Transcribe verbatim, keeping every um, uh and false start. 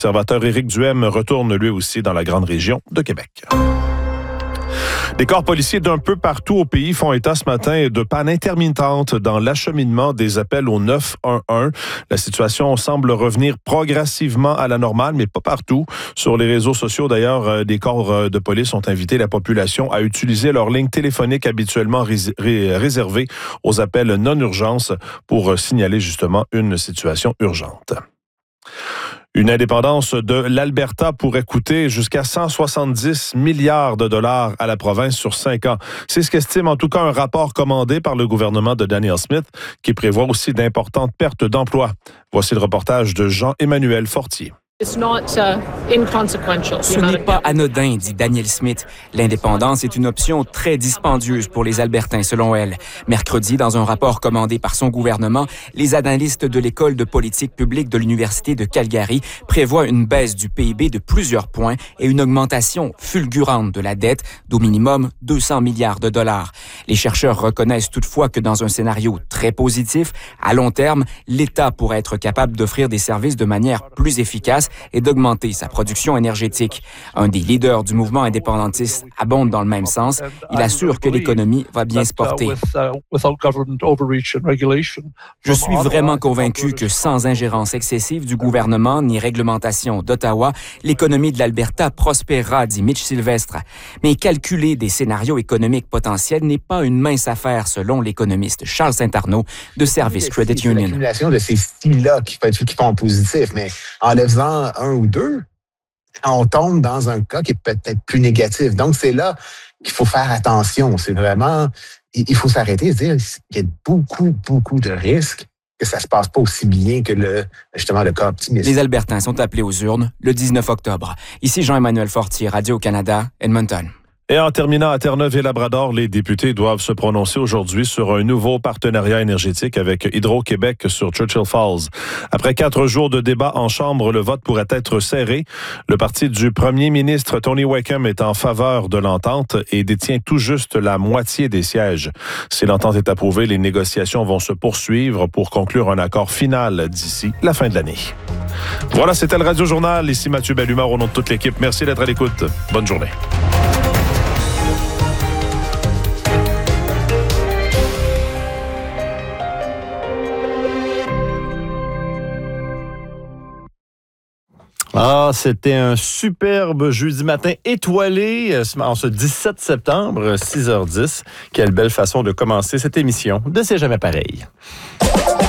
L'observateur Éric Duhem retourne lui aussi dans la grande région de Québec. Des corps policiers d'un peu partout au pays font état ce matin de panne intermittente dans l'acheminement des appels au neuf un un. La situation semble revenir progressivement à la normale, mais pas partout. Sur les réseaux sociaux, d'ailleurs, des corps de police ont invité la population à utiliser leur ligne téléphonique habituellement rés- ré- réservée aux appels non-urgence pour signaler justement une situation urgente. Une indépendance de l'Alberta pourrait coûter jusqu'à cent soixante-dix milliards de dollars à la province sur cinq ans. C'est ce qu'estime en tout cas un rapport commandé par le gouvernement de Danielle Smith, qui prévoit aussi d'importantes pertes d'emplois. Voici le reportage de Jean-Emmanuel Fortier. Ce n'est pas anodin, dit Danielle Smith. L'indépendance est une option très dispendieuse pour les Albertains, selon elle. Mercredi, dans un rapport commandé par son gouvernement, les analystes de l'École de politique publique de l'Université de Calgary prévoient une baisse du P I B de plusieurs points et une augmentation fulgurante de la dette d'au minimum deux cents milliards de dollars. Les chercheurs reconnaissent toutefois que dans un scénario très positif, à long terme, l'État pourrait être capable d'offrir des services de manière plus efficace et d'augmenter sa production énergétique. Un des leaders du mouvement indépendantiste abonde dans le même sens. Il assure que l'économie va bien se porter. Je suis vraiment convaincu que sans ingérence excessive du gouvernement ni réglementation d'Ottawa, l'économie de l'Alberta prospérera, dit Mitch Sylvestre. Mais calculer des scénarios économiques potentiels n'est pas une mince affaire, selon l'économiste Charles Saint-Arnaud de Service Credit Union. C'est l'accumulation de ces styles-là qui, qui font positif, mais en les faisant un ou deux, on tombe dans un cas qui est peut-être plus négatif. Donc, c'est là qu'il faut faire attention. C'est vraiment, il faut s'arrêter et se dire qu'il y a beaucoup, beaucoup de risques que ça se passe pas aussi bien que le, justement, le cas optimiste. Les Albertains sont appelés aux urnes le dix-neuf octobre. Ici Jean-Emmanuel Fortier, Radio-Canada, Edmonton. Et en terminant à Terre-Neuve et Labrador, les députés doivent se prononcer aujourd'hui sur un nouveau partenariat énergétique avec Hydro-Québec sur Churchill Falls. Après quatre jours de débat en Chambre, le vote pourrait être serré. Le parti du premier ministre Tony Wakeham est en faveur de l'entente et détient tout juste la moitié des sièges. Si l'entente est approuvée, les négociations vont se poursuivre pour conclure un accord final d'ici la fin de l'année. Voilà, c'était le Radio Journal. Ici Mathieu Bellumeur au nom de toute l'équipe. Merci d'être à l'écoute. Bonne journée. Ah, c'était un superbe jeudi matin étoilé en ce dix-sept septembre, six heures dix. Quelle belle façon de commencer cette émission de C'est jamais pareil.